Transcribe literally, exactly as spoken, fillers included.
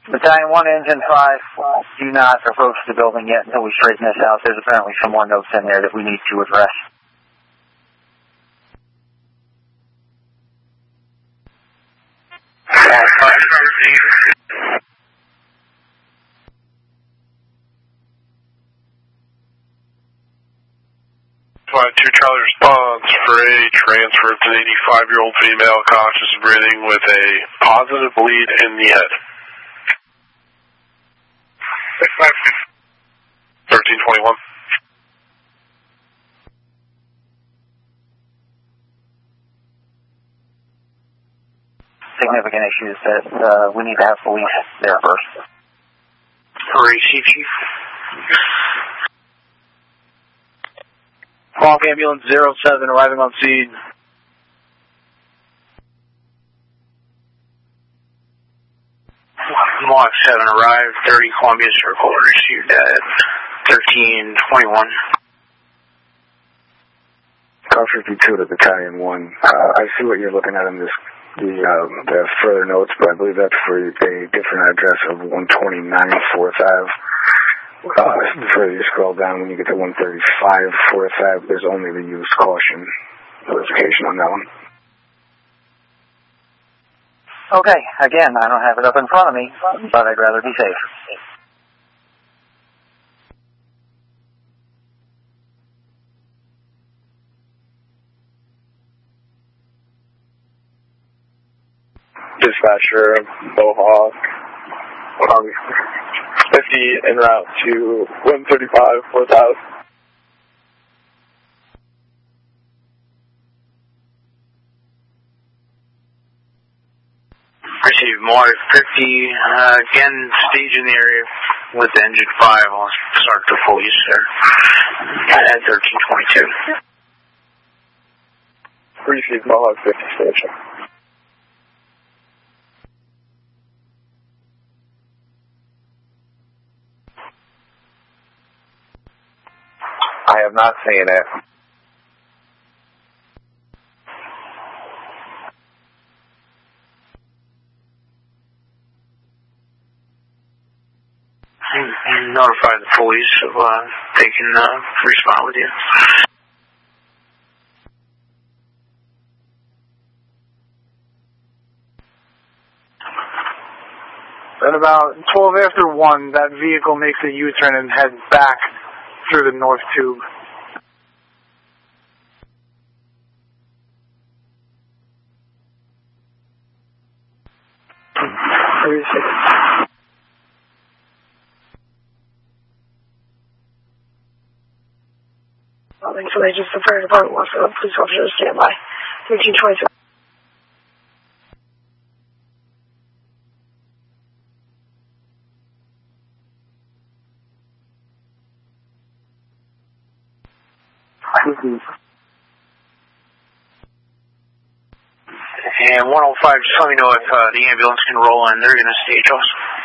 Battalion one, Engine five, do not approach the building yet until we straighten this out. There's apparently some more notes in there that we need to address. Two Charlie response for a transfer to an eighty-five-year-old female, conscious of breathing with a positive bleed in the head. thirteen twenty-one. Significant issues that uh, we need to have police there first. Hurry, Chief Chief. Hawk Ambulance zero seven arriving on scene. Mark seven arrived, thirty Columbia Circle, received at thirteen twenty-one. Car fifty-two to Battalion one. Uh, I see what you're looking at in this, the, um, the further notes, but I believe that's for a different address of one twenty-nine fourth Avenue. Uh, the further you scroll down, when you get to one thirty-five fourth Avenue, there's only the use caution notification on that one. Okay, again, I don't have it up in front of me, but I'd rather be safe. Dispatcher, Mohawk, um, fifty en route to one thirty-five fourth Avenue. Received Mark fifty, uh, again, stage in the area with engine five. I'll start the police there at thirteen twenty-two. Received Mohawk fifty station. I have not seen it. And notify the police of uh, they can uh, respond with you. At about twelve after one, that vehicle makes a U-turn and heads back through the North Tube. So they just the fire department wants the police officer to stand by. thirteen twenty-two. And one oh five, just let me know if uh, the ambulance can roll in. They're going to stage us.